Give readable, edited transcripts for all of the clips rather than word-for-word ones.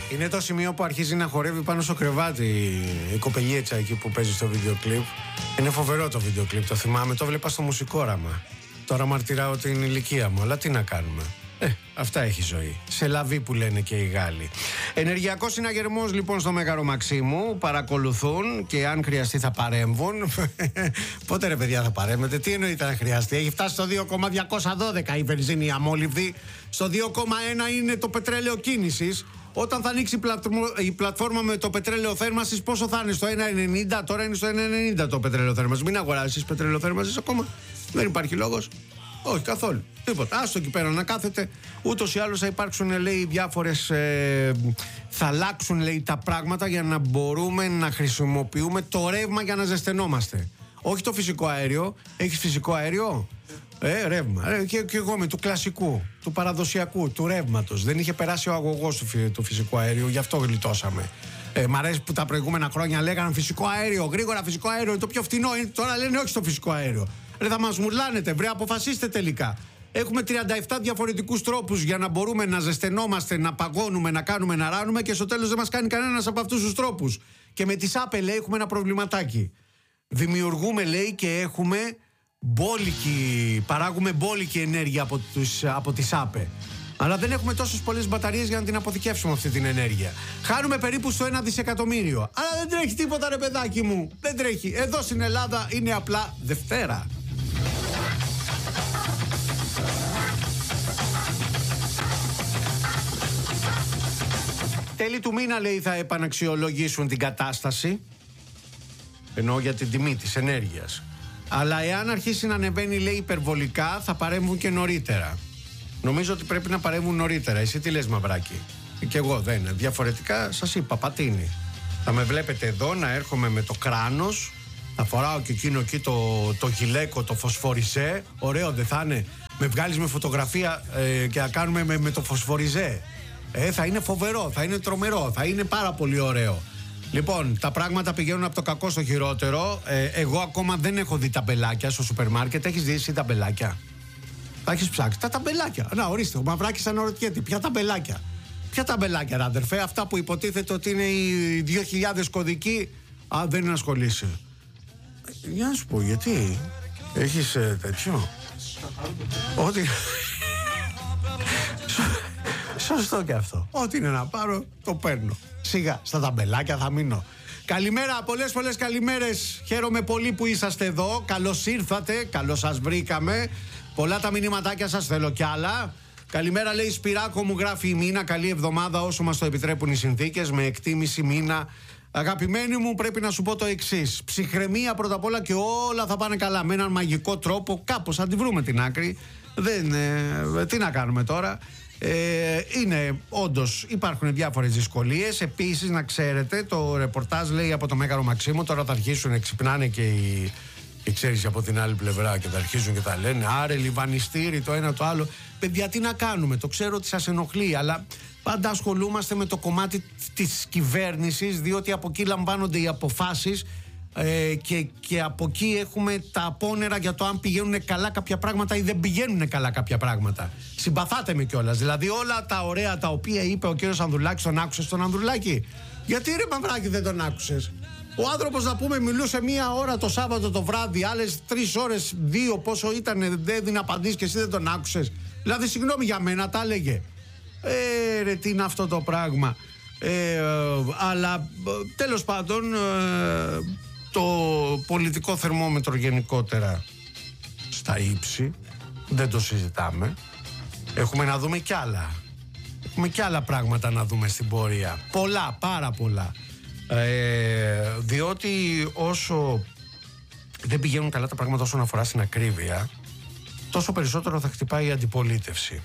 Είναι το σημείο που αρχίζει να χορεύει πάνω στο κρεβάτι η κοπελιέτσα εκεί που παίζει στο βίντεο κλιπ. Είναι φοβερό το βίντεο κλιπ, το θυμάμαι, το βλέπα στο μουσικόραμα. Τώρα μαρτυράω την ηλικία μου, αλλά τι να κάνουμε. Αυτά έχει ζωή. Σε λαβή που λένε και οι Γάλλοι. Ενεργειακός συναγερμός λοιπόν στο Μέγαρο Μαξίμου. Παρακολουθούν και αν χρειαστεί θα παρέμβουν. Πότε ρε παιδιά θα παρέμβετε, τι εννοείται να χρειαστεί? Έχει φτάσει στο 2,212 η βενζίνη αμόλυβδη. Στο 2,1 είναι το πετρέλαιο κίνησης. Όταν θα ανοίξει η πλατφόρμα με το πετρέλαιο θέρμανσης, πόσο θα είναι? Στο 1,90, τώρα είναι στο 1,90 το πετρέλαιο θέρμανσης. Μην αγοράσεις πετρέλαιο θέρμανσης ακόμα. Δεν υπάρχει λόγος. Όχι καθόλου. Τίποτα. Άστο εκεί πέρα να κάθεται. Ούτως ή άλλως θα υπάρξουν, λέει, διάφορες. Θα αλλάξουν, λέει, τα πράγματα για να μπορούμε να χρησιμοποιούμε το ρεύμα για να ζεσθενόμαστε. Όχι το φυσικό αέριο. Έχεις φυσικό αέριο? Ρεύμα. Και εγώ με του κλασικού, του παραδοσιακού, του ρεύματος. Δεν είχε περάσει ο αγωγός του φυσικού αέριου, γι' αυτό γλιτώσαμε. Μ' αρέσει που τα προηγούμενα χρόνια λέγανε φυσικό αέριο, γρήγορα φυσικό αέριο, είναι το πιο φτηνό. Τώρα λένε όχι στο φυσικό αέριο. Ρε, θα μας μουρλάνετε, αποφασίστε τελικά. Έχουμε 37 διαφορετικούς τρόπους για να μπορούμε να ζεσθενόμαστε, να παγώνουμε, να κάνουμε, να ράνουμε και στο τέλος δεν μας κάνει κανένας από αυτούς τους τρόπους. Και με τις ΑΠΕ, λέει, έχουμε ένα προβληματάκι. Δημιουργούμε, λέει, και έχουμε παράγουμε μπόλικη ενέργεια από τις ΑΠΕ. Αλλά δεν έχουμε τόσες πολλές μπαταρίες για να την αποθηκεύσουμε αυτή την ενέργεια. Χάνουμε περίπου στο 1 δισεκατομμύριο. Αλλά δεν τρέχει τίποτα, ρε παιδάκι μου. Δεν τρέχει. Εδώ στην Ελλάδα είναι απλά Δευτέρα. Τέλη του μήνα, λέει, θα επαναξιολογήσουν την κατάσταση. Εννοώ για την τιμή της ενέργειας. Αλλά εάν αρχίσει να ανεβαίνει, λέει, υπερβολικά, θα παρέμβουν και νωρίτερα. Νομίζω ότι πρέπει να παρέμβουν νωρίτερα. Εσύ τι λες, Μαυράκη? Και εγώ δεν είναι. Διαφορετικά, σας είπα, πατίνι. Θα με βλέπετε εδώ να έρχομαι με το κράνος. Θα φοράω και εκείνο εκεί το γυλαίκο, το φωσφοριζέ. Ωραίο δεν θα είναι? Με βγάλεις με φωτογραφία και να κάνουμε με το φωσφοριζέ. Θα είναι φοβερό, θα είναι τρομερό, θα είναι πάρα πολύ ωραίο. Λοιπόν, τα πράγματα πηγαίνουν από το κακό στο χειρότερο. Εγώ ακόμα δεν έχω δει ταμπελάκια στο σούπερ μάρκετ. Έχεις δει εσύ ταμπελάκια? Τα έχεις ψάξει? Τα ταμπελάκια. Να, ορίστε, ο Μαυράκης αναρωτιέται. Ποια ταμπελάκια? Ποια ταμπελάκια, ρε αδερφέ? Αυτά που υποτίθεται ότι είναι οι 2.000 κωδικοί. Δεν ασχολείσαι. Για να σου πω, γιατί? Έχεις τέτοιο? Ό,τι. Σωστό και αυτό. Ό,τι είναι να πάρω, το παίρνω. Σιγά, στα ταμπελάκια θα μείνω. Καλημέρα, πολλές καλημέρες. Χαίρομαι πολύ που είσαστε εδώ. Καλώς ήρθατε, καλώς σας βρήκαμε. Πολλά τα μηνύματάκια σας, θέλω κι άλλα. Καλημέρα, λέει, Σπυράκο μου, γράφει η Μίνα. Καλή εβδομάδα όσο μας το επιτρέπουν οι συνθήκες. Με εκτίμηση, Μίνα. Αγαπημένη μου, πρέπει να σου πω το εξής. Ψυχραιμία πρώτα απ' όλα και όλα θα πάνε καλά. Με έναν μαγικό τρόπο, κάπως θα τη βρούμε την άκρη. Τι να κάνουμε τώρα. Είναι όντως, υπάρχουν διάφορες δυσκολίες. Επίσης, να ξέρετε, το ρεπορτάζ λέει από το Μέγαρο Μαξίμου. Τώρα θα αρχίσουν να ξυπνάνε και ξέρεις από την άλλη πλευρά και θα αρχίζουν και τα λένε. Άρε, λιβανιστήρι, το ένα το άλλο. Παιδιά, τι να κάνουμε? Το ξέρω ότι σας ενοχλεί, αλλά πάντα ασχολούμαστε με το κομμάτι της κυβέρνησης, διότι από εκεί λαμβάνονται οι αποφάσεις. Και από εκεί έχουμε τα απόνερα για το αν πηγαίνουν καλά κάποια πράγματα ή δεν πηγαίνουν καλά κάποια πράγματα. Συμπαθάτε με κιόλας. Δηλαδή, όλα τα ωραία τα οποία είπε ο κύριος Ανδρουλάκης, τον άκουσες τον Ανδρουλάκη? Γιατί, ρε Μαυράκη, δεν τον άκουσες? Ο άνθρωπος, να πούμε, μιλούσε 1 ώρα το Σάββατο το βράδυ, άλλες 3 ώρες, 2 πόσο ήταν, δεν έδινε απαντήσεις και εσύ δεν τον άκουσες. Δηλαδή, συγγνώμη για μένα, τα έλεγε. Ρε, τι είναι αυτό το πράγμα? Αλλά τέλος πάντων, το πολιτικό θερμόμετρο γενικότερα στα ύψη, δεν το συζητάμε. Έχουμε να δούμε κι άλλα. Έχουμε κι άλλα πράγματα να δούμε στην πορεία. Πολλά, πάρα πολλά. Διότι όσο δεν πηγαίνουν καλά τα πράγματα όσον αφορά στην ακρίβεια, τόσο περισσότερο θα χτυπάει η αντιπολίτευση.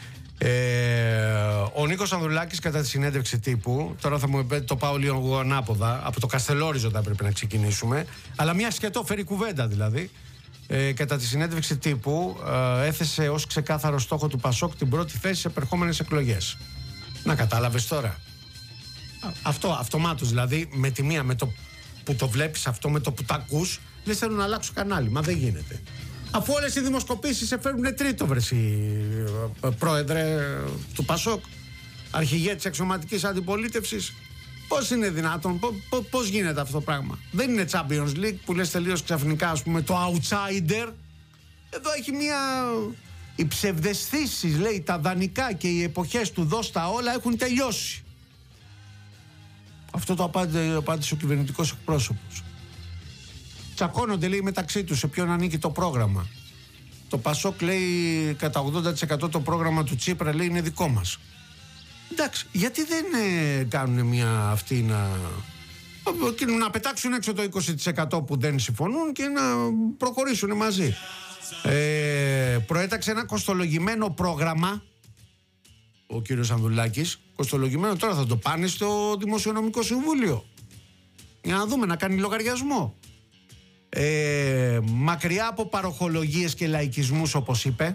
Ο Νίκος Ανδρουλάκης, κατά τη συνέντευξη τύπου, τώρα θα μου το πάω λίγο ανάποδα, από το Καστελόριζο θα πρέπει να ξεκινήσουμε, αλλά μια σκετόφερη κουβέντα δηλαδή. Κατά τη συνέντευξη τύπου έθεσε ως ξεκάθαρο στόχο του Πασόκ την πρώτη θέση σε επερχόμενες εκλογές. Να, κατάλαβες τώρα? Αυτό αυτομάτως, δηλαδή, με τη μία, με το που το βλέπεις αυτό, με το που τα ακούς, λες θέλω να αλλάξω κανάλι. Μα δεν γίνεται. Αφού όλες οι δημοσκοπήσεις σε φέρνουν τρίτο, βρεσί πρόεδρε του Πασόκ. αρχηγέ της εξωματικής αντιπολίτευσης. Πώς είναι δυνατόν, πώς γίνεται αυτό το πράγμα? Δεν είναι Champions League που λες τελείως ξαφνικά, ας πούμε, το outsider. Εδώ έχει οι ψευδαισθήσεις, λέει, τα δανεικά και οι εποχές του δώσ' τα όλα έχουν τελειώσει. Αυτό το απάντησε ο κυβερνητικός εκπρόσωπος. Τσακώνονται, λέει, μεταξύ τους σε ποιον ανήκει το πρόγραμμα. Το Πασόκ, λέει, κατά 80% το πρόγραμμα του Τσίπρα, λέει, είναι δικό μας. Εντάξει, γιατί δεν κάνουν μια αυτή να πετάξουν έξω το 20% που δεν συμφωνούν και να προχωρήσουν μαζί. Προέταξε ένα κοστολογημένο πρόγραμμα ο κύριος Ανδουλάκης. Κοστολογημένο, τώρα θα το πάνε στο Δημοσιονομικό Συμβούλιο για να δούμε, να κάνει λογαριασμό. Μακριά από παροχολογίες και λαϊκισμούς, όπως είπε,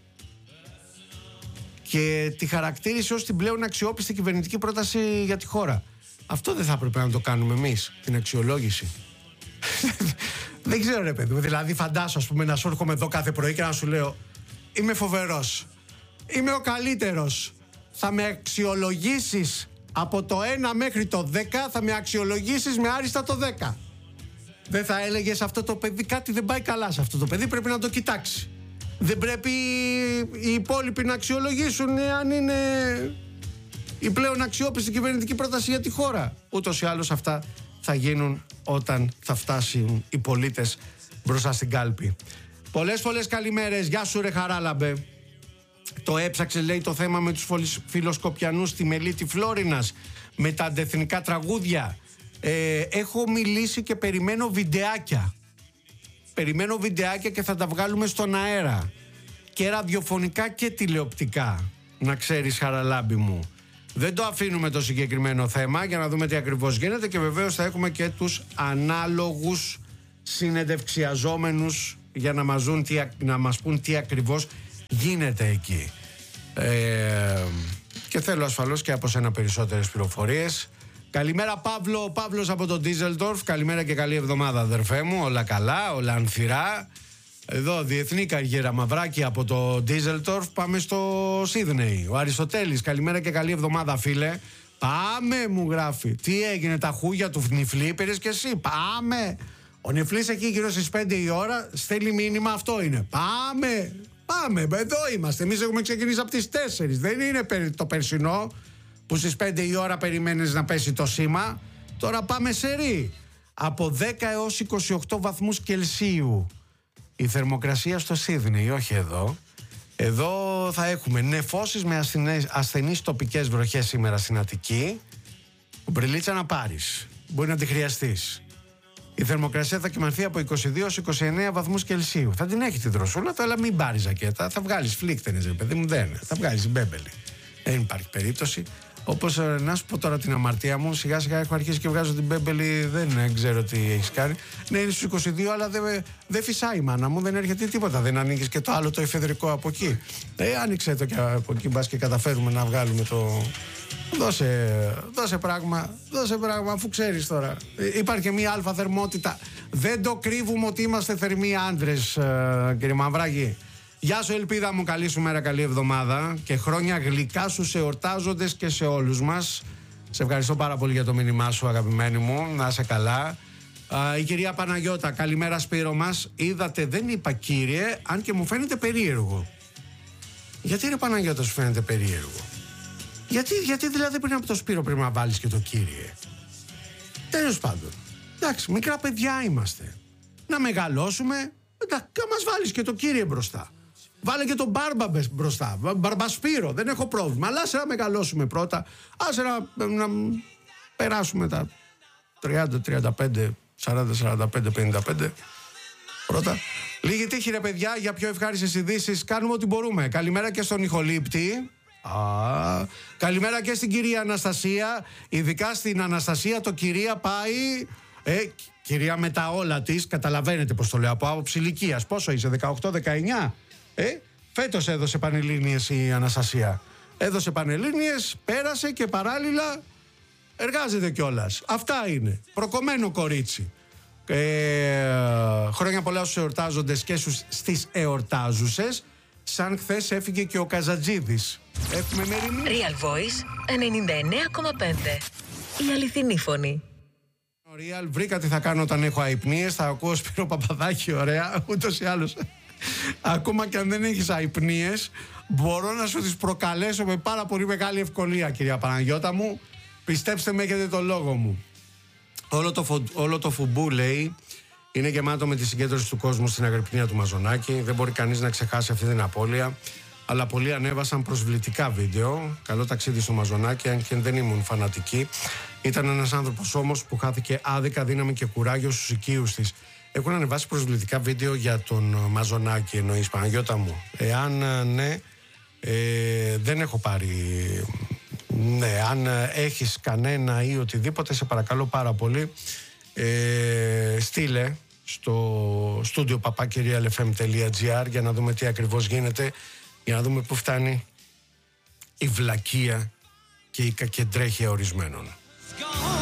και τη χαρακτήρισε ως την πλέον αξιόπιστη κυβερνητική πρόταση για τη χώρα. Αυτό δεν θα έπρεπε να το κάνουμε εμείς, την αξιολόγηση? Δεν ξέρω, ρε παιδί μου. Δηλαδή, φαντάσου, ας πούμε, να σου έρχομαι εδώ κάθε πρωί και να σου λέω: είμαι φοβερός, είμαι ο καλύτερος. Θα με αξιολογήσεις από το 1 μέχρι το 10, θα με αξιολογήσεις με άριστα το 10. Δεν θα έλεγες αυτό το παιδί κάτι δεν πάει καλά σε αυτό το παιδί, πρέπει να το κοιτάξει? Δεν πρέπει οι υπόλοιποι να αξιολογήσουν αν είναι η πλέον αξιόπιστη κυβερνητική πρόταση για τη χώρα? Ούτως ή άλλως αυτά θα γίνουν όταν θα φτάσουν οι πολίτες μπροστά στην κάλπη. Πολλές καλημέρες. Γεια σου, ρε Χαράλαμπε. Το έψαξε, λέει, το θέμα με τους φιλοσκοπιανούς στη Μελίτη Φλόρινας, με τα αντεθνικά τραγούδια. Έχω μιλήσει και περιμένω βιντεάκια. Περιμένω βιντεάκια και θα τα βγάλουμε στον αέρα. Και ραδιοφωνικά και τηλεοπτικά. Να ξέρεις, Χαραλάμπη μου. Δεν το αφήνουμε το συγκεκριμένο θέμα για να δούμε τι ακριβώς γίνεται, και βεβαίως θα έχουμε και τους ανάλογους συνεντευξιαζόμενους για να μας πούν τι ακριβώς γίνεται εκεί. Και θέλω ασφαλώς και από σένα περισσότερες πληροφορίες. Καλημέρα, Παύλο. Ο Παύλος από το Ντίζελντορφ. Καλημέρα και καλή εβδομάδα, αδερφέ μου. Όλα καλά, όλα ανθυρά. Εδώ διεθνή καριέρα, Μαυράκι από το Ντίζελντορφ. Πάμε στο Σίδνεϊ. Ο Αριστοτέλης, καλημέρα και καλή εβδομάδα, φίλε. Πάμε, μου γράφει. Τι έγινε, τα χούγια του Νιφλή πήρες και εσύ? Πάμε. Ο Νιφλής εκεί γύρω στις 5 η ώρα στέλνει μήνυμα, αυτό είναι. Πάμε, εδώ είμαστε. Εμείς έχουμε ξεκινήσει από τις 4. Δεν είναι το περσινό που στις 5 η ώρα περιμένεις να πέσει το σήμα. Τώρα πάμε σε ρί. Από 10 έως 28 βαθμούς Κελσίου η θερμοκρασία στο Σίδνεϊ, όχι εδώ. Εδώ θα έχουμε νεφώσεις με ασθενείς τοπικές βροχές σήμερα στην Αττική. Ομπρελίτσα να πάρεις, μπορεί να τη χρειαστείς. Η θερμοκρασία θα κυμανθεί από 22 έως 29 βαθμούς Κελσίου. Θα την έχει τη δροσούλα, αλλά μην πάρεις ζακέτα. Θα βγάλεις φλίκτενες, ρε παιδί μου, δεν. Θα βγάλεις μπέμπελη. Δεν υπάρχει περίπτωση. Όπως να σου πω τώρα την αμαρτία μου, σιγά σιγά έχω αρχίσει και βγάζω την μπέμπελη, δεν ξέρω τι έχεις κάνει. Ναι, είναι στους 22, αλλά δεν φυσάει η μάνα μου, δεν έρχεται τίποτα. Δεν ανοίγεις και το άλλο το εφεδρικό από εκεί. Άνοιξε το και από εκεί, μπας και καταφέρουμε να βγάλουμε το. Δώσε πράγμα, αφού ξέρεις τώρα. Υπάρχει και μία αλφα θερμότητα. Δεν το κρύβουμε ότι είμαστε θερμοί άντρες, κύριε Μαυράκη. Γεια σου, ελπίδα μου, καλή σου μέρα, καλή εβδομάδα και χρόνια γλυκά στους εορτάζοντες και σε όλους μας. Σε ευχαριστώ πάρα πολύ για το μήνυμά σου, αγαπημένη μου, να είσαι καλά. Η κυρία Παναγιώτα, καλημέρα, Σπύρο μας. Είδατε, δεν είπα κύριε, αν και μου φαίνεται περίεργο. Γιατί, ρε Παναγιώτα, σου φαίνεται περίεργο? Γιατί δηλαδή πριν από το Σπύρο πρέπει να βάλεις και το κύριε? Τέλος πάντων, εντάξει, μικρά παιδιά είμαστε. Να μεγαλώσουμε, να μας βάλεις και το κύριε μπροστά. Βάλε και τον Μπάρμπα μπροστά. Μπαρμπασπύρο, δεν έχω πρόβλημα. Αλλά άσε να μεγαλώσουμε πρώτα. Άσε να περάσουμε τα 30, 35, 40, 45, 55 πρώτα. Λίγη τύχη, ρε παιδιά, για πιο ευχάριστες ειδήσεις. Κάνουμε ό,τι μπορούμε. Καλημέρα και στον ηχολήπτη. Καλημέρα και στην κυρία Αναστασία. Ειδικά στην Αναστασία το κυρία πάει. Κυρία με τα όλα της, καταλαβαίνετε πως το λέω, από άποψη ηλικίας. Πόσο είσαι, 18-19? Φέτος έδωσε Πανελλήνιες η Αναστασία. Έδωσε Πανελλήνιες, πέρασε και παράλληλα εργάζεται κιόλας. Αυτά είναι. Προκομμένο κορίτσι. Χρόνια πολλά στους εορτάζοντες και στις εορτάζουσες. Σαν χθες έφυγε και ο Καζατζίδης. Έχουμε μεριμνήσει. Real Voice 99,5. Η αληθινή φωνή. Real, βρήκα τι θα κάνω όταν έχω αϊπνίες. Θα ακούω Σπύρο Παπαδάκη, ωραία. Ούτως ή άλλως, ακόμα και αν δεν έχεις αϊπνίες, μπορώ να σου τις προκαλέσω με πάρα πολύ μεγάλη ευκολία, κυρία Παναγιώτα μου. Πιστέψτε με, έχετε το λόγο μου. Όλο το φουμπού, λέει, είναι γεμάτο με τη συγκέντρωση του κόσμου στην Αγρυπνία του Μαζονάκη. Δεν μπορεί κανείς να ξεχάσει αυτή την απώλεια. Αλλά πολλοί ανέβασαν προσβλητικά βίντεο. Καλό ταξίδι στο Μαζονάκη, αν και δεν ήμουν φανατική. Ήταν ένας άνθρωπος όμως που χάθηκε άδικα δύναμη και κουράγιο στους οικείους της. Έχουν ανεβάσει προσβλητικά βίντεο για τον Μαζονάκη, εννοείς, Παναγιώτα μου? Εάν ναι, δεν έχω πάρει. Ναι, αν έχεις κανένα ή οτιδήποτε, σε παρακαλώ πάρα πολύ, στείλε στο studio papakirialfm.gr για να δούμε τι ακριβώς γίνεται, για να δούμε πού φτάνει η βλακεία και η κακεντρέχεια ορισμένων.